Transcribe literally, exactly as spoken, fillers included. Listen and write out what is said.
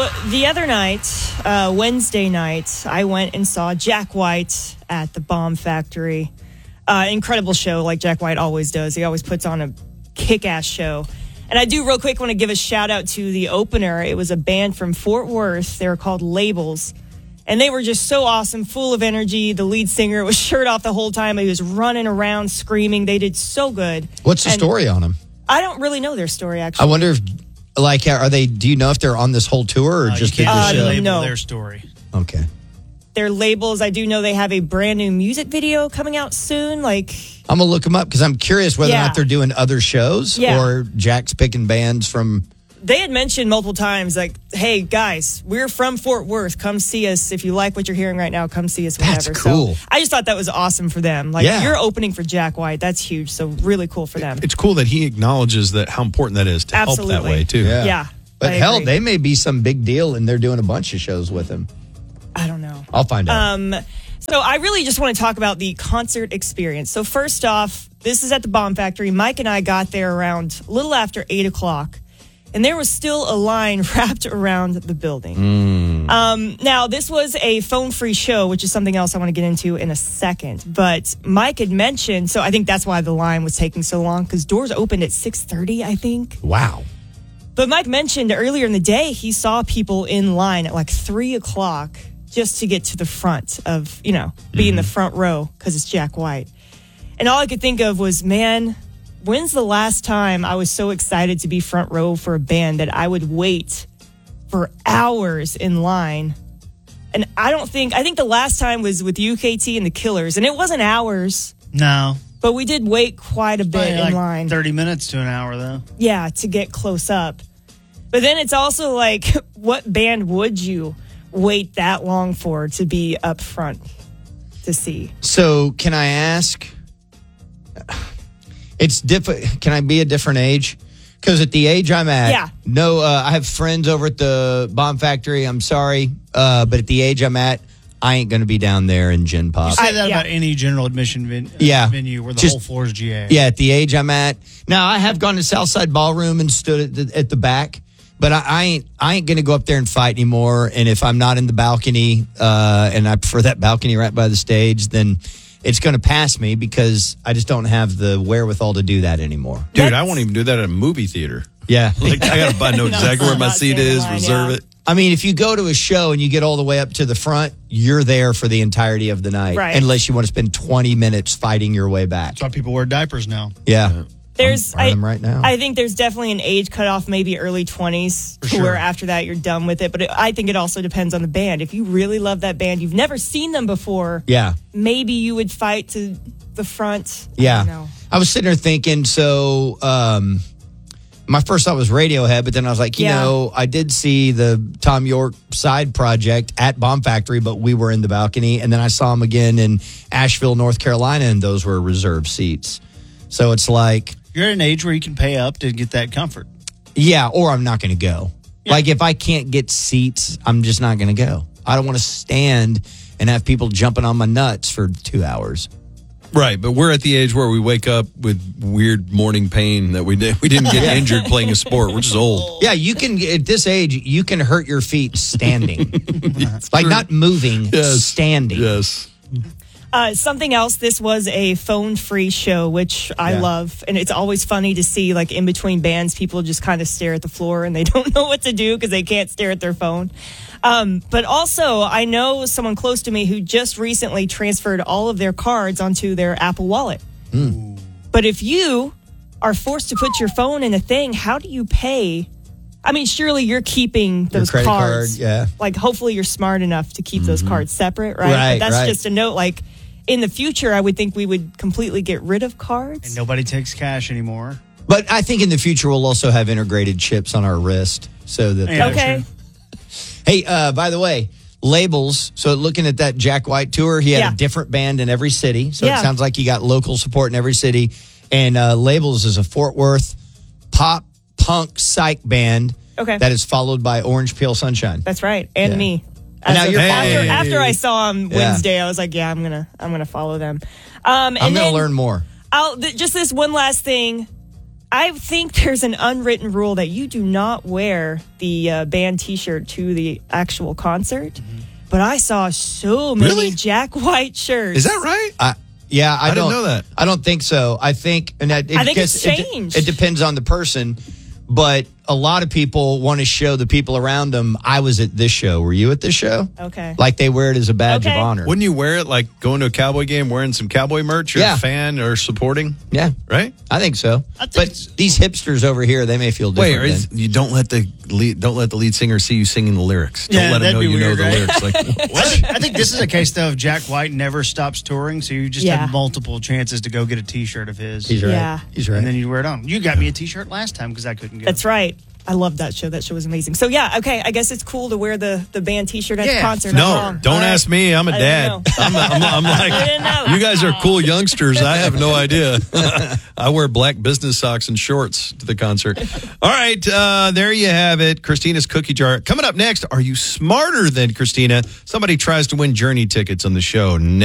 the other night, uh, Wednesday night, I went and saw Jack White at the Bomb Factory. Uh, incredible show, like Jack White always does. He always puts on a kick-ass show. And I do real quick want to give a shout-out to the opener. It was a band from Fort Worth. They were called Labels. And they were just so awesome, full of energy. The lead singer was shirt off the whole time. He was running around, screaming. They did so good. What's the and story on them? I don't really know their story, actually. I wonder if, like, are they, do you know if they're on this whole tour or Uh, just you did can't the really show? label No. their story. Okay. Their Labels, I do know they have a brand new music video coming out soon. Like, I'm going to look them up because I'm curious whether Yeah. or not they're doing other shows Yeah. or Jack's picking bands from... they had mentioned multiple times, like, hey, guys, we're from Fort Worth. Come see us. If you like what you're hearing right now, come see us That's whenever. cool. So I just thought that was awesome for them. Like, Yeah. you're opening for Jack White. That's huge. So really cool for them. It's cool that he acknowledges that how important that is to help that Absolutely. way, too. Yeah. Yeah. But I hell, agree. they may be some big deal and they're doing a bunch of shows with him. I don't know. I'll find out. Um, so I really just want to talk about the concert experience. So first off, this is at the Bomb Factory. Mike and I got there around a little after eight o'clock. And there was still a line wrapped around the building. Mm. Um, now, this was a phone-free show, which is something else I want to get into in a second. But Mike had mentioned, so I think that's why the line was taking so long, because doors opened at six thirty, I think. Wow. But Mike mentioned earlier in the day he saw people in line at like three o'clock just to get to the front of, you know, be in the front row because it's Jack White. And all I could think of was, man, when's the last time I was so excited to be front row for a band that I would wait for hours in line? And I don't think, I think the last time was with U K T and the Killers, and it wasn't hours, No. but we did wait quite a bit Probably in like line. thirty minutes to an hour, though. Yeah, to get close up. But then it's also like, what band would you wait that long for to be up front to see? So can I ask, it's diff- can I be a different age? Because at the age I'm at, Yeah. no, uh, I have friends over at the Bomb Factory. I'm sorry. Uh, but at the age I'm at, I ain't going to be down there in Gen Pop. You say I- that yeah. about any general admission ven- Yeah. venue where the Just- whole floor is G A. Yeah, at the age I'm at. Now, I have gone to Southside Ballroom and stood at the, at the back, but I, I ain't I ain't going to go up there and fight anymore. And if I'm not in the balcony, uh, and I prefer that balcony right by the stage, then it's going to pass me because I just don't have the wherewithal to do that anymore. Dude, I That's- won't even do that at a movie theater. Yeah. Like, I got to know No, exactly where my not seat standing in is, line, reserve yeah. it. I mean, if you go to a show and you get all the way up to the front, you're there for the entirety of the night. Right. Unless you want to spend twenty minutes fighting your way back. That's why people wear diapers now. Yeah. There's, I'm wearing I, them right now. I think there's definitely an age cutoff, maybe early twenties, to sure. where after that you're done with it. But it, I think it also depends on the band. If you really love that band, you've never seen them before, Yeah. maybe you would fight to the front. I Yeah. don't know. I was sitting there thinking, so um, my first thought was Radiohead, but then I was like, you Yeah. know, I did see the Tom York side project at Bomb Factory, but we were in the balcony. And then I saw him again in Asheville, North Carolina, and those were reserved seats. So it's like, You're at an age where you can pay up to get that comfort. yeah, or I'm not going to go. Like, if I can't get seats, I'm just not going to go. I don't want to stand and have people jumping on my nuts for two hours. Right, but we're at the age where we wake up with weird morning pain that we did, we didn't get injured playing a sport. We're just old. Yeah, you can, at this age, you can hurt your feet standing. Like, not moving, Yes. standing. Yes. Uh, something else, this was a phone-free show, which I Yeah. love. And it's always funny to see, like, in between bands, people just kind of stare at the floor and they don't know what to do because they can't stare at their phone. Um, but also, I know someone close to me who just recently transferred all of their cards onto their Apple Wallet. But if you are forced to put your phone in a thing, how do you pay? I mean, surely you're keeping those credit cards. card, yeah. Like, hopefully you're smart enough to keep those cards separate, right? Right, but that's right. just a note. Like, in the future, I would think we would completely get rid of cards. And nobody takes cash anymore. But I think in the future, we'll also have integrated chips on our wrist. So that, Yeah, Okay. hey, uh, by the way, Labels. So looking at that Jack White tour, he had Yeah. a different band in every city. So Yeah. it sounds like he got local support in every city. And uh, Labels is a Fort Worth pop punk psych band Okay. that is followed by Orange Peel Sunshine. That's right. And Yeah. me. And now As of- you're after, following. after I saw him Yeah. Wednesday, I was like, yeah, I'm going to I'm gonna follow them. Um, and I'm going then to learn more. I'll, th- just this one last thing. I think there's an unwritten rule that you do not wear the uh, band T-shirt to the actual concert. Mm-hmm. But I saw so many Really? Jack White shirts. Is that right? I, yeah, I, I didn't don't know that. I don't think so. I think, and that, it, I think it's gets- it de- changed. It, depends on the person, but a lot of people want to show the people around them. I was at this show. Were you at this show? Okay. Like they wear it as a badge Okay. of honor. Wouldn't you wear it like going to a Cowboy game wearing some Cowboy merch? You're Yeah. a fan or supporting, Yeah, right? I think so. I think but s- these hipsters over here, they may feel Wait, different. is, than- you don't let the lead, don't let the lead singer see you singing the lyrics. Don't Yeah, let him that'd know be you weird, know the right? lyrics. Like I what? think, I think this is a case, though, of Jack White never stops touring, so you just Yeah. had multiple chances to go get a T-shirt of his. He's right. Yeah. He's right. And then you wear it on. You got me a T-shirt last time because I couldn't get That's it. right. I loved that show. That show was amazing. So yeah, okay. I guess it's cool to wear the, the band T-shirt at the Yeah. concert. I'm No, wrong. don't All right. ask me. I'm a I dad. didn't know. I'm, I'm, I'm I didn't know. like, you guys are cool youngsters. I have no idea. I wear black business socks and shorts to the concert. All right, uh, there you have it. Christina's Cookie Jar. Coming up next, are you smarter than Christina? Somebody tries to win Journey tickets on the show.